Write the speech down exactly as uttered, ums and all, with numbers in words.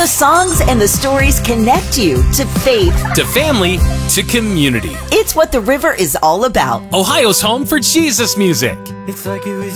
The songs and the stories connect you to faith, to family, to community. It's what the river is all about. Ohio's home for Jesus music. It's like it was